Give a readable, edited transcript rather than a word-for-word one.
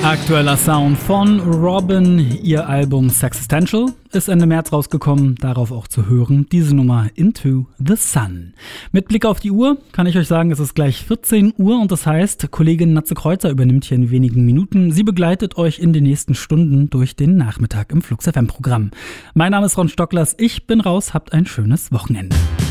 Aktueller Sound von Robin. Ihr Album Sexistential ist Ende März rausgekommen, darauf auch zu hören diese Nummer Into the Sun. Mit Blick auf die Uhr kann ich euch sagen, es ist gleich 14 Uhr und das heißt, Kollegin Natze Kreuzer übernimmt hier in wenigen Minuten. Sie begleitet euch in den nächsten Stunden durch den Nachmittag im Flux FM Programm. Mein Name ist Ron Stocklers, ich bin raus, habt ein schönes Wochenende.